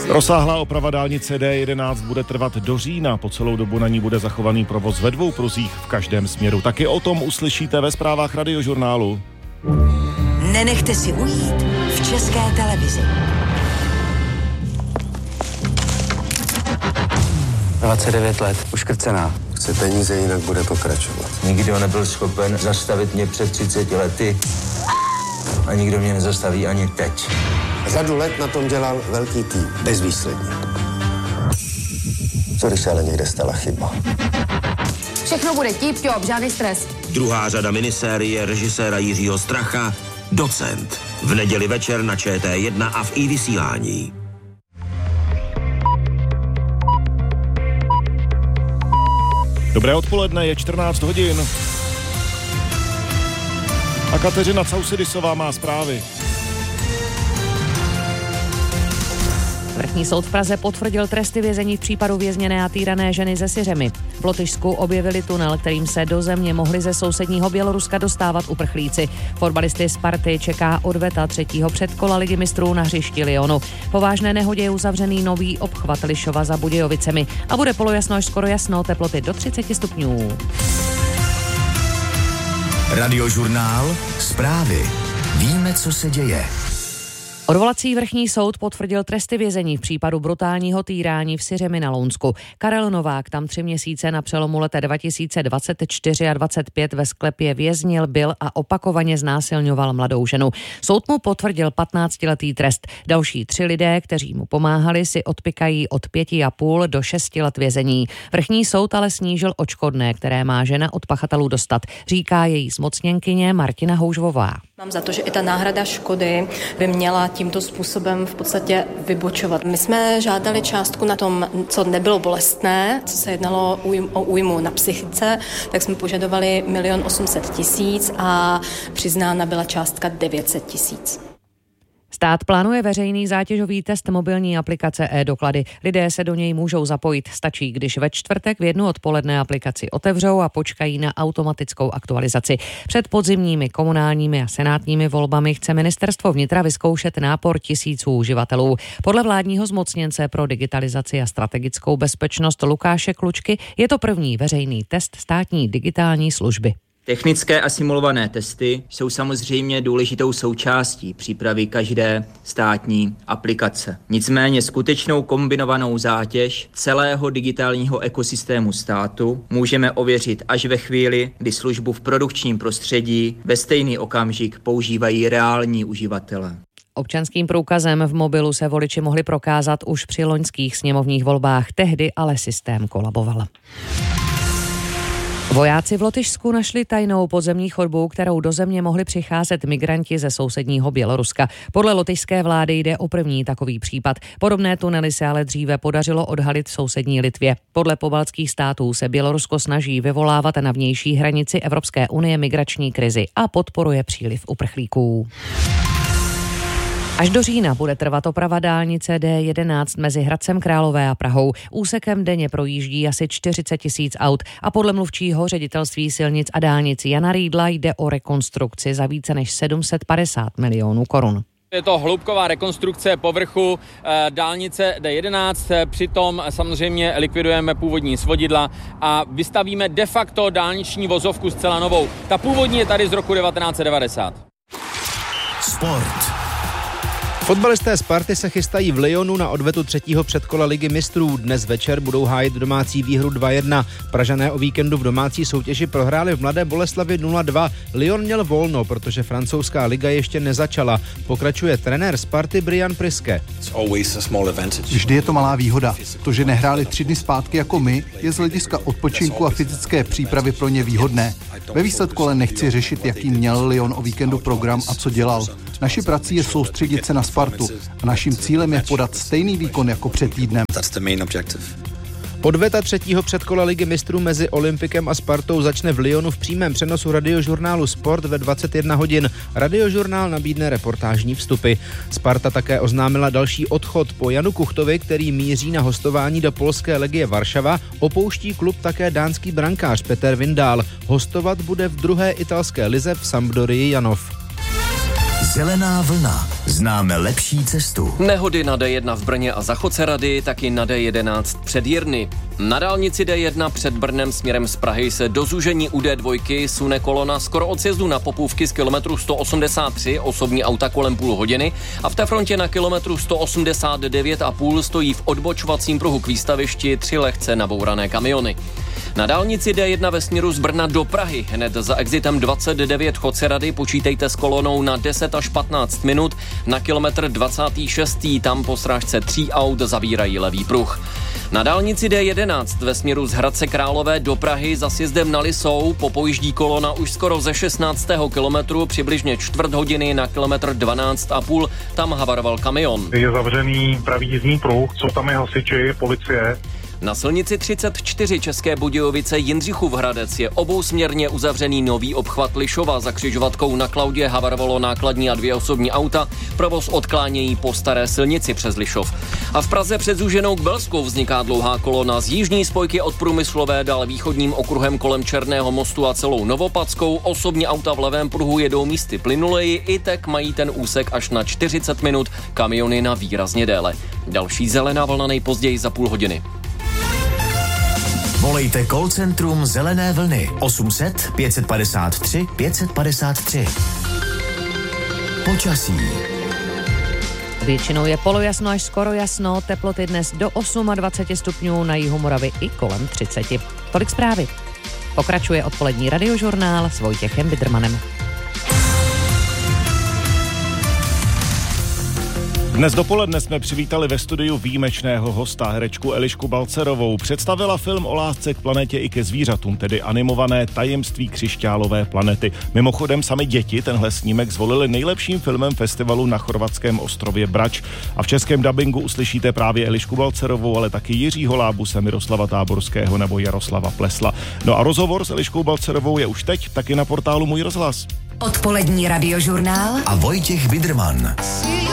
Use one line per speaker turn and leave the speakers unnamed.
Rozsáhlá oprava dálnice D11 bude trvat do října. Po celou dobu na ní bude zachovaný provoz ve 2 pruzích v každém směru. Taky o tom uslyšíte ve zprávách Radiožurnálu.
Nenechte si ujít v České televizi.
29 let, uškrcená.
Chce peníze, jinak bude pokračovat.
Nikdo nebyl schopen zastavit mě před 30 lety a nikdo mě nezastaví ani teď.
Řadu let na tom dělal velký tým, bezvýsledně. Co když se ale někde stala chyba?
Všechno bude tip-top, žádný stres.
Druhá řada minisérie režiséra Jiřího Stracha Docent. V neděli večer na ČT1 a v iVysílání.
Dobré odpoledne, je 14 hodin. A Kateřina Causidisová má zprávy.
Vrchní soud v Praze potvrdil tresty vězení v případu vězněné a týrané ženy ze Syřemy. V Lotyšsku objevili tunel, kterým se do země mohli ze sousedního Běloruska dostávat uprchlíci. Fotbalisty Sparty čeká odveta 3. předkola Ligy mistrů na hřišti Lyonu. Po vážné nehodě je uzavřený nový obchvat Lišova za Budějovicemi a bude polojasno až skoro jasno, teploty do 30 stupňů.
Radiožurnál, zprávy. Víme, co se děje.
Odvolací vrchní soud potvrdil tresty vězení v případu brutálního týrání v Syřemi na Lounsku. Karel Novák tam 3 měsíce na přelomu let 2024 a 2025 ve sklepě věznil, byl a opakovaně znásilňoval mladou ženu. Soud mu potvrdil 15letý trest. Další 3 lidé, kteří mu pomáhali, si odpykají od 5,5 do 6 let vězení. Vrchní soud ale snížil odškodné, které má žena od pachatelů dostat, říká její zmocněnkyně Martina Houžvová.
Mám za to, že i ta náhrada škody by měla tímto způsobem v podstatě vybočovat. My jsme žádali částku na tom, co nebylo bolestné, co se jednalo o újmu na psychice, tak jsme požadovali 1 800 000 a přiznána byla částka 900 000.
Stát plánuje veřejný zátěžový test mobilní aplikace e-doklady. Lidé se do něj můžou zapojit. Stačí, když ve čtvrtek v 1 odpoledne aplikaci otevřou a počkají na automatickou aktualizaci. Před podzimními komunálními a senátními volbami chce ministerstvo vnitra vyzkoušet nápor tisíců uživatelů. Podle vládního zmocněnce pro digitalizaci a strategickou bezpečnost Lukáše Klučky je to první veřejný test státní digitální služby.
Technické a simulované testy jsou samozřejmě důležitou součástí přípravy každé státní aplikace. Nicméně skutečnou kombinovanou zátěž celého digitálního ekosystému státu můžeme ověřit až ve chvíli, kdy službu v produkčním prostředí ve stejný okamžik používají reální uživatelé.
Občanským průkazem v mobilu se voliči mohli prokázat už při loňských sněmovních volbách, tehdy ale systém kolaboval. Vojáci v Lotyšsku našli tajnou podzemní chodbu, kterou do země mohli přicházet migranti ze sousedního Běloruska. Podle lotyšské vlády jde o první takový případ. Podobné tunely se ale dříve podařilo odhalit v sousední Litvě. Podle pobaltských států se Bělorusko snaží vyvolávat na vnější hranici Evropské unie migrační krizi a podporuje příliv uprchlíků. Až do října bude trvat oprava dálnice D11 mezi Hradcem Králové a Prahou. Úsekem denně projíždí asi 40 000 aut a podle mluvčího ředitelství silnic a dálnic Jana Rýdla jde o rekonstrukci za více než 750 milionů korun.
Je to hloubková rekonstrukce povrchu dálnice D11, přitom samozřejmě likvidujeme původní svodidla a vystavíme de facto dálniční vozovku zcela novou. Ta původní je tady z roku 1990.
Sport.
Fotbalisté Sparty se chystají v Lyonu na odvetu 3. předkola Ligy mistrů. Dnes večer budou hájit domácí výhru 2-1. Pražané o víkendu v domácí soutěži prohráli v Mladé Boleslavi 0-2. Lyon měl volno, protože francouzská liga ještě nezačala. Pokračuje trenér Sparty Brian Priske.
Vždy je to malá výhoda. To, že nehráli 3 dny zpátky jako my, je z hlediska odpočinku a fyzické přípravy pro ně výhodné. Ve výsledku ale nechci řešit, jaký měl Lyon o víkendu program a co dělal. Naší prací je soustředit se na Spartu a naším cílem je podat stejný výkon jako před týdnem.
Odveta 3. předkola Ligy mistrů mezi Olympikem a Spartou začne v Lyonu v přímém přenosu radiožurnálu Sport ve 21 hodin. Radiožurnál nabídne reportážní vstupy. Sparta také oznámila další odchod. Po Janu Kuchtovi, který míří na hostování do polské Legie Varšava, opouští klub také dánský brankář Peter Vindal. Hostovat bude v 2. italské lize v Sampdorii Janov.
Zelená vlna. Známe lepší cestu.
Nehody na D1 v Brně a za Chocerady, taky na D11 před Jirny. Na dálnici D1 před Brnem směrem z Prahy se do zúžení u D2 sune kolona skoro od sjezdu na Popůvky z kilometru 183, osobní auta kolem půl hodiny, a v té frontě na kilometru 189,5 stojí v odbočovacím pruhu k výstavišti 3 lehce nabourané kamiony. Na dálnici D1 ve směru z Brna do Prahy hned za exitem 29 Chocerady počítejte s kolonou na 10 až 15 minut. Na kilometr 26. tam po srážce 3 aut zavírají levý pruh. Na dálnici D11 ve směru z Hradce Králové do Prahy za sjezdem na Lisou popojíždí kolona už skoro ze 16. kilometru, přibližně čtvrt hodiny na kilometr 12,5. Tam havaroval kamion.
Je zavřený pravý jízdní pruh, jsou tam i hasiči, policie.
Na silnici 34 České Budějovice Jindřichův Hradec je obousměrně uzavřený nový obchvat Lišova. Za křižovatkou na Klaudě havarovalo nákladní a 2 osobní auta. Provoz odklánějí po staré silnici přes Lišov. A v Praze před Zúženou k Belsku vzniká dlouhá kolona z jižní spojky od Průmyslové dál východním okruhem kolem Černého mostu a celou Novopadskou. Osobní auta v levém pruhu jedou místy plynuleji, i tak mají ten úsek až na 40 minut, kamiony na výrazně déle. Další zelená vlna nejpozději za půl hodiny.
Volejte call centrum Zelené vlny 800 553 553. Počasí.
Většinou je polojasno až skoro jasno, teploty dnes do 28 stupňů, na jihu Moravy i kolem 30. Tolik zprávy. Pokračuje odpolední radiožurnál s Vojtěchem Bidrmanem.
Dnes dopoledne jsme přivítali ve studiu výjimečného hosta, herečku Elišku Balcerovou. Představila film o lásce k planetě i ke zvířatům, tedy animované Tajemství křišťálové planety. Mimochodem sami děti tenhle snímek zvolili nejlepším filmem festivalu na chorvatském ostrově Brač. A v českém dabingu uslyšíte právě Elišku Balcerovou, ale taky Jiřího Lábuse, Miroslava Táborského nebo Jaroslava Plesla. No a rozhovor s Eliškou Balcerovou je už teď taky na portálu Můj rozhlas.
Odpolední radiožurnál
a Vojtěch Bidrman.